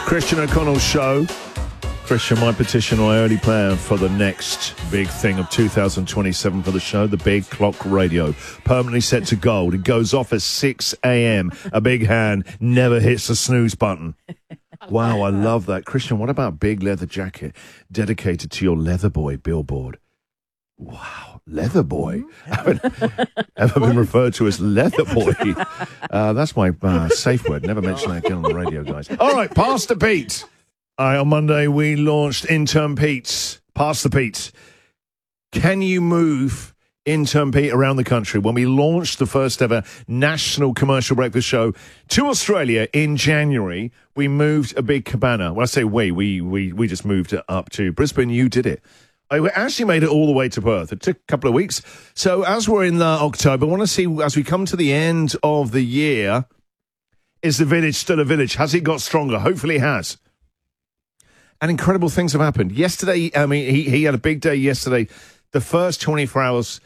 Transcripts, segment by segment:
Christian O'Connell's show. Christian, my petition, my early plan for the next big thing of 2027 for the show, the Big Clock Radio. Permanently set to gold. It goes off at 6 a.m. A big hand never hits the snooze button. Wow, I love that. Christian, what about big leather jacket dedicated to your leather boy billboard? Wow, leather boy. Haven't ever been referred to as leather boy. That's my safe word. Never mention that again on the radio, guys. All right, Pastor Pete. On Monday, we launched Intern Pete's. Pastor Pete. Can you move Intern Pete around the country? When we launched the first ever national commercial breakfast show to Australia in January, we moved a big cabana. When I say we just moved it up to Brisbane. You did it. I actually made it all the way to Perth. It took a couple of weeks. So as we're in October, I want to see, as we come to the end of the year, is the village still a village? Has it got stronger? Hopefully it has. And incredible things have happened. Yesterday, I mean, he had a big day yesterday. The first 24 hours,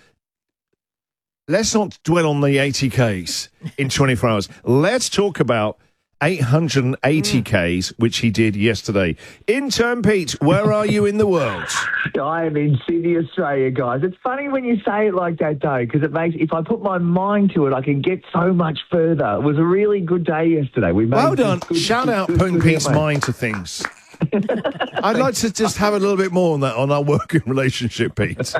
let's not dwell on the 80Ks in 24 hours. Let's talk about 880Ks, which he did yesterday. Intern Pete, where are you in the world? I am in Sydney, Australia, guys. It's funny when you say it like that, though, because it makes, if I put my mind to it, I can get so much further. It was a really good day yesterday. Well done. Shout out putting Pete's mind to things. I'd like to just have a little bit more on that, on our working relationship, Pete.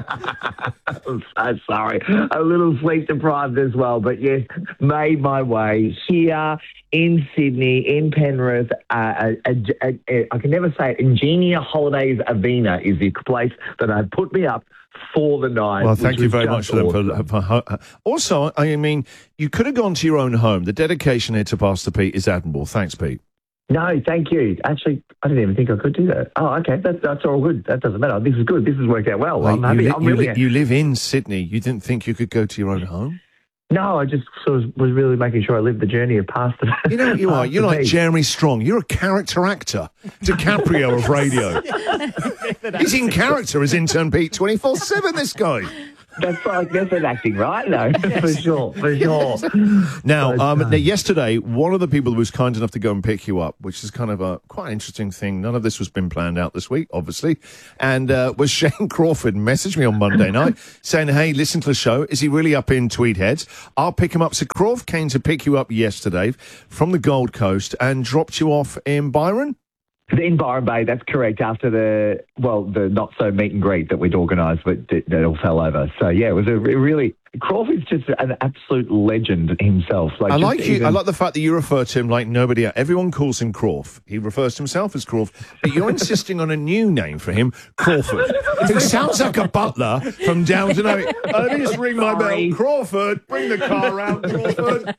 I'm so sorry. A little sleep deprived as well, but yes, made my way here in Sydney, in Penrith. I can never say it. Ingenia Holidays Avena is the place that had put me up for the night. Well, thank you very much for them. Also, I mean, you could have gone to your own home. The dedication here to Pastor Pete is admirable. Thanks, Pete. No, thank you. Actually, I didn't even think I could do that. Oh, okay. That's all good. That doesn't matter. This is good. This has worked out well. I'm happy. You live in Sydney. You didn't think you could go to your own home? No, I just sort of was really making sure I lived the journey of past the... You know what you are? You're like Jeremy Strong. You're a character actor. DiCaprio of radio. He's in character as Intern Pete 24/7, this guy. That's like method acting, right? No, yes. for sure. Now, yesterday, one of the people who was kind enough to go and pick you up, which is kind of a quite interesting thing. None of this was been planned out this week, obviously. And was Shane Crawford. Messaged me on Monday night saying, hey, listen to the show. Is he really up in Tweed Heads? I'll pick him up. So Crawford came to pick you up yesterday from the Gold Coast and dropped you off in Byron? In Byron Bay, that's correct, after the not-so meet and greet that we'd organised, but that all fell over. So, yeah, it was a really... Crawford's just an absolute legend himself. I like the fact that you refer to him like nobody else. Everyone calls him Crawf. He refers to himself as Crawf, but you're insisting on a new name for him, Crawford. He sounds like a butler from Downton Abbey. Let me just ring my bell. Crawford, bring the car around, Crawford.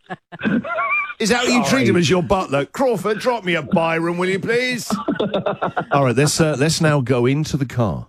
Is that how you treat him, as your butler? Crawford, drop me a Byron, will you please? All right, let's now go into the car.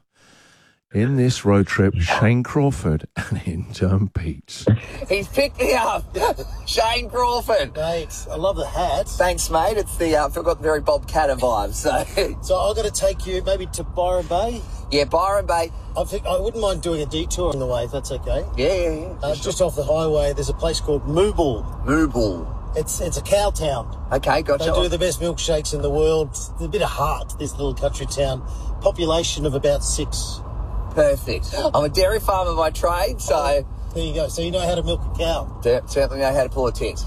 In this road trip, Shane Crawford and Intern Pete. He's picked me up. Shane Crawford. Mate, I love the hat. Thanks, mate. It's I've got very Bob Catter vibes. So I've got to take you maybe to Byron Bay? Yeah, Byron Bay. I wouldn't mind doing a detour on the way, if that's okay. Yeah. Just off the highway, there's a place called Mooble. Mooble. It's a cow town. Okay, gotcha. They do the best milkshakes in the world. There's a bit of heart, this little country town. Population of about 6. Perfect. I'm a dairy farmer by trade, so... Oh, there you go. So you know how to milk a cow? Certainly know how to pull a tit.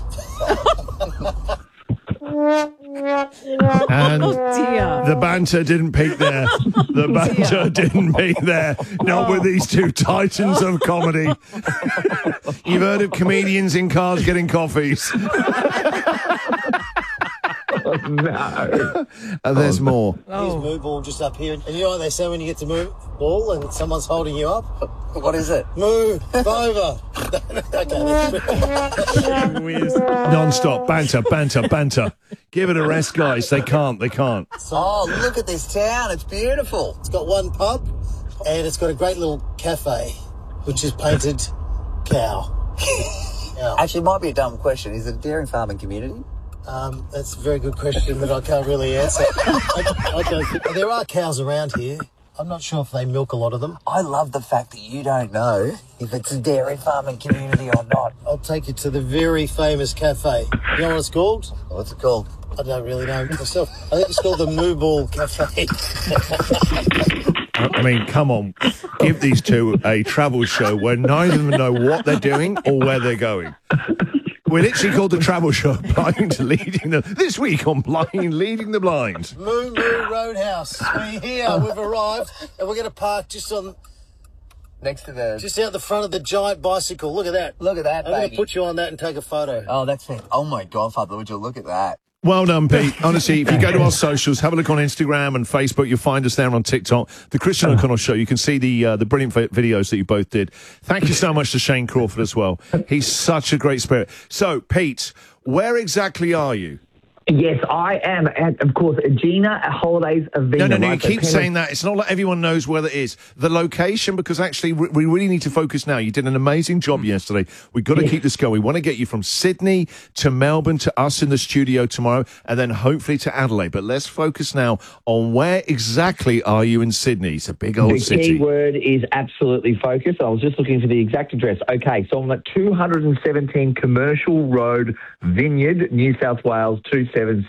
And the banter didn't peak there. The banter didn't peak there. Not with these two titans of comedy. You've heard of comedians in cars getting coffees. Oh, no. And there's more. Here's Mooble just up here. And you know what they say when you get to Mooble and someone's holding you up? What is it? Move over. Non-stop. Banter. Give it a rest, guys. They can't. Oh, look at this town. It's beautiful. It's got one pub and it's got a great little cafe, which is painted cow. Actually, it might be a dumb question. Is it a dairy farming community? That's a very good question that I can't really answer. I don't think, there are cows around here. I'm not sure if they milk a lot of them. I love the fact that you don't know if it's a dairy farming community or not. I'll take you to the very famous cafe. You know what it's called? What's it called? I don't really know myself. I think it's called the Moo Ball Cafe. I mean, come on. Give these two a travel show where neither of them know what they're doing or where they're going. We're literally called the travel show Blind Leading the... This week on Blind Leading the Blind. Moo Moo Roadhouse. We're here. We've arrived, and we're going to park just out the front of the giant bicycle. Look at that. Look at that, I'm going to put you on that and take a photo. Oh, that's it. Oh, my God, Father, would you look at that? Well done, Pete. Honestly, if you go to our socials, have a look on Instagram and Facebook, you'll find us there on TikTok. The Christian O'Connell Show. You can see the brilliant videos that you both did. Thank you so much to Shane Crawford as well. He's such a great spirit. So, Pete, where exactly are you? Yes, I am at, of course, Gina Holidays Avena. No, you keep saying that. It's not like everyone knows where that is. The location, because actually we really need to focus now. You did an amazing job yesterday. We've got to keep this going. We want to get you from Sydney to Melbourne to us in the studio tomorrow and then hopefully to Adelaide. But let's focus now on where exactly are you in Sydney? It's a big old city. The key word is absolutely focus. I was just looking for the exact address. Okay, so I'm at 217 Commercial Road, Vineyard, New South Wales, 276